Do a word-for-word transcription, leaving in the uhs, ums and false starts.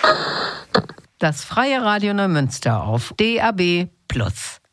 Das Freie Radio Neumünster auf D A B plus.